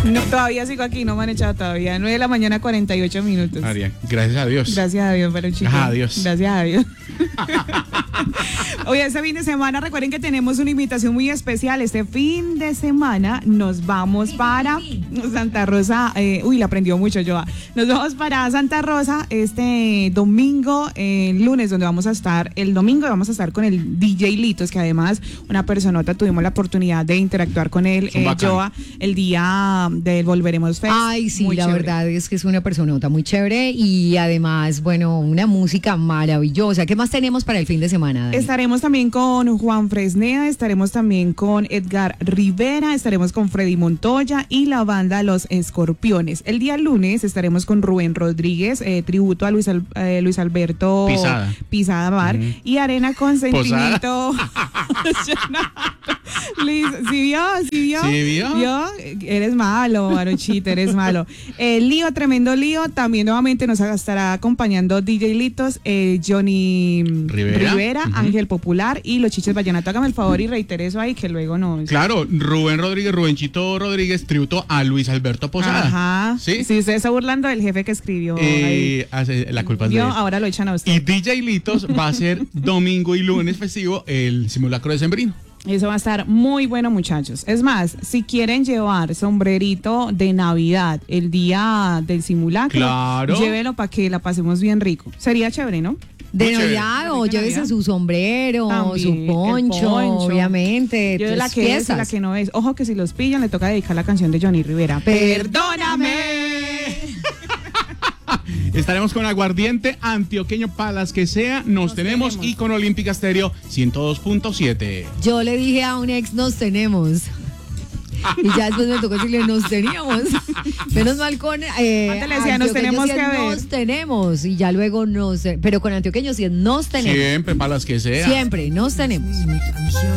No, todavía sigo aquí, no me han echado todavía. 9 de la mañana, 48 minutos. María, gracias a Dios. Gracias a Dios, pero chicos. Adiós. Gracias a Dios. Oye, este fin de semana, recuerden que tenemos una invitación muy especial. Este fin de semana nos vamos para Santa Rosa. La aprendió mucho, Joa. Nos vamos para Santa Rosa este domingo, lunes, donde vamos a estar. El domingo vamos a estar con el DJ Litos, que además una personota, tuvimos la oportunidad de interactuar con él, Joa, el día del Volveremos Fest. Ay, sí, muy la chévere. verdad es que es una personota muy chévere y además, bueno, una música maravillosa. ¿Qué más tenemos para el fin de semana, Dani? Estaremos también con Juan Fresneda, estaremos también con Edgar Rivera, estaremos con Freddy Montoya y la banda Los Escorpiones. El día lunes estaremos con Rubén Rodríguez, tributo a Luis Alberto Pisada Bar, y Arena con Sentimiento. Liz, ¿sí vio? ¿Sí vio? Eres malo, Maruchito, eres malo. Lío, tremendo lío. También nuevamente nos estará acompañando DJ Litos, Johnny Rivera, Ángel Popular y los Chiches Vallenato. Hágame el favor y reitere eso ahí que luego no. Claro, Rubenchito Rodríguez, tributo a Luis Alberto Posada. Ajá. Sí, usted está burlando del jefe que escribió. La culpa es de él. Ahora lo echan a usted. Y DJ Litos va a ser domingo y lunes festivo el simulacro de Sembrino. Eso va a estar muy bueno, muchachos. Es más, si quieren llevar sombrerito de Navidad el día del simulacro, claro, llévelo para que la pasemos bien rico. Sería chévere, ¿no? De Navidad, o llévese su sombrero, también, su poncho, obviamente. Yo de la que es, de la que no es. Ojo que si los pillan le toca dedicar la canción de Johnny Rivera. ¡Perdóname! Estaremos con Aguardiente Antioqueño para las que sea, nos tenemos, y con Olímpica Stereo 102.7. Yo le dije a un ex, nos tenemos. Y ya después me tocó decirle, nos teníamos. Menos mal con antes le decía, nos tenemos que ver. Nos tenemos. Y ya luego pero con Antioqueño sí, nos tenemos. Siempre, para las que sea. Siempre, nos tenemos.